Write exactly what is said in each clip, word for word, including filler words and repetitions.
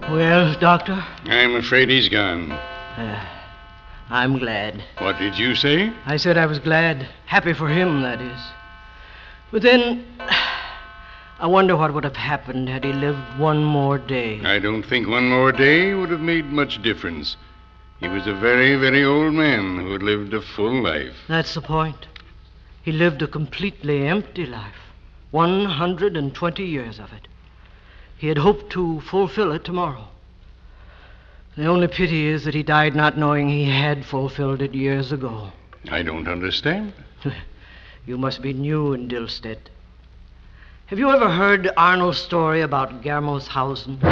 Well, Doctor? I'm afraid he's gone. Uh, I'm glad. What did you say? I said I was glad. Happy for him, that is. But then, I wonder what would have happened had he lived one more day. I don't think one more day would have made much difference. He was a very, very old man who had lived a full life. That's the point. He lived a completely empty life. one hundred twenty years of it. He had hoped to fulfill it tomorrow. The only pity is that he died not knowing he had fulfilled it years ago. I don't understand. You must be new in Dilstedt. Have you ever heard Arnold's story about Germoshausen?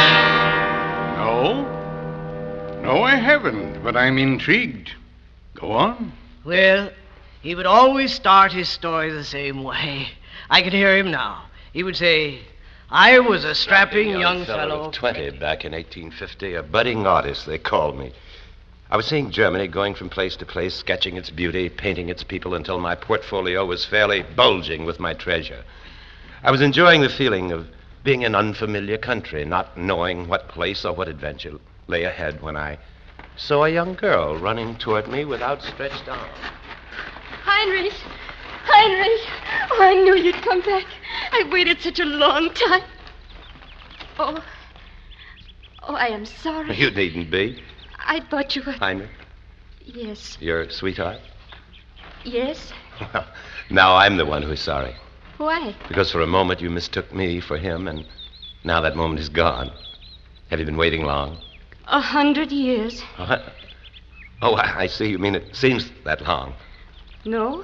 No. No, I haven't, but I'm intrigued. Go on. Well, he would always start his story the same way. I can hear him now. He would say, I was a strapping young, young fellow. fellow of twenty back in eighteen fifty, a budding artist, they called me. I was seeing Germany, going from place to place, sketching its beauty, painting its people until my portfolio was fairly bulging with my treasure. I was enjoying the feeling of being in unfamiliar country, not knowing what place or what adventure lay ahead when I saw a young girl running toward me with outstretched arms. Heinrich! Heinrich! Oh, I knew you'd come back. I waited such a long time. Oh. Oh, I am sorry. You needn't be. I thought you were... Heinrich? Yes. Your sweetheart? Yes. Well, now I'm the one who's sorry. Why? Because for a moment you mistook me for him, and now that moment is gone. Have you been waiting long? A hundred years. What? Oh, I I see. You mean it seems that long. No.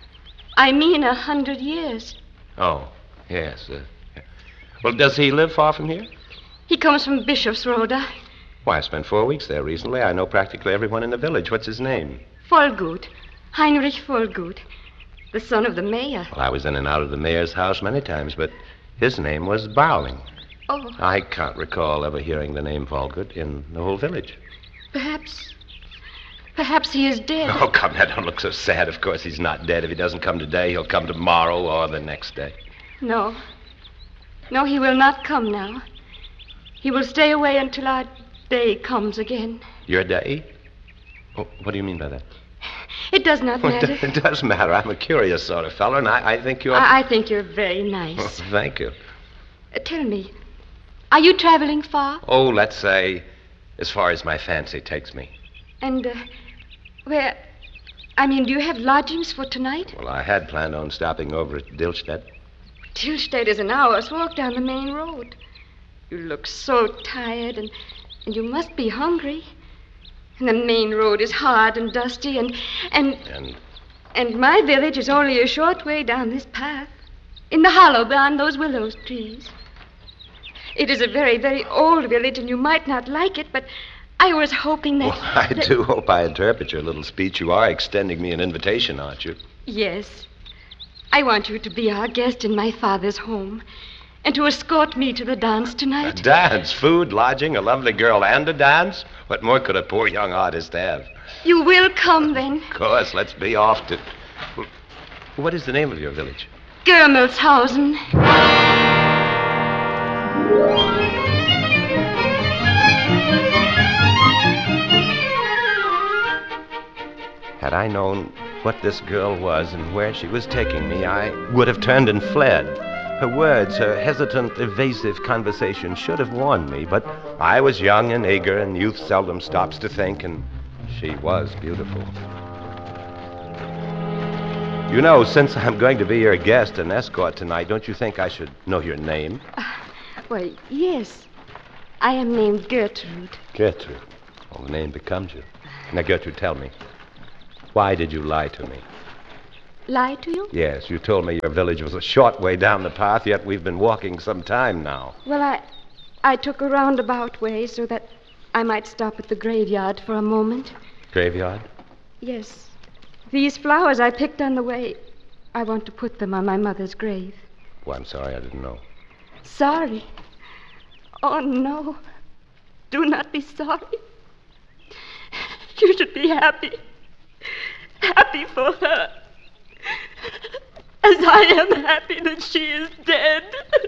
I mean a hundred years. Oh, yes. Uh, well, does he live far from here? He comes from Bischofsrode. Why, I spent four weeks there recently. I know practically everyone in the village. What's his name? Vollgut. Heinrich Vollgut. The son of the mayor. Well, I was in and out of the mayor's house many times, but his name was Bowling. Oh. I can't recall ever hearing the name Vollgut in the whole village. Perhaps... Perhaps he is dead. Oh, come now, don't look so sad. Of course he's not dead. If he doesn't come today, he'll come tomorrow or the next day. No. No, he will not come now. He will stay away until our day comes again. Your day? Oh, what do you mean by that? It does not Well, matter. it, do- it does matter. I'm a curious sort of fellow, and I, I think you're... I, I think you're very Oh, nice. thank you. Uh, tell me, are you traveling far? Oh, let's say as far as my fancy takes me. And, uh, where... I mean, do you have lodgings for tonight? Well, I had planned on stopping over at Dilstedt. Tilstedt is an hour's walk down the main road. You look so tired, and, and you must be hungry. And the main road is hard and dusty, and, and... And... And my village is only a short way down this path, in the hollow beyond those willow trees. It is a very, very old village, and you might not like it, but I was hoping that... Well, I that- do hope I interpret your little speech. You are extending me an invitation, aren't you? Yes. I want you to be our guest in my father's home, and to escort me to the dance A tonight. dance, food, lodging, a lovely girl, and a dance? What more could a poor young artist have? You will come, then. Of course, let's be off to... Well, what is the name of your village? Germelshausen. Had I known what this girl was and where she was taking me, I would have turned and fled. Her words, her hesitant, evasive conversation should have warned me, but I was young and eager, and youth seldom stops to think, and she was beautiful. You know, since I'm going to be your guest and escort tonight, don't you think I should know your name? Why, yes. I am named Gertrude. Gertrude. Well, the name becomes you. Now, Gertrude, tell me, why did you lie to me? Lie to you? Yes, you told me your village was a short way down the path, yet we've been walking some time now. Well, I... I took a roundabout way so that I might stop at the graveyard for a moment. Graveyard? Yes. These flowers I picked on the way, I want to put them on my mother's grave. Oh, I'm sorry, I didn't know. Sorry? Oh, no. Do not be sorry. You should be happy. Happy for her. As I am happy that she is dead.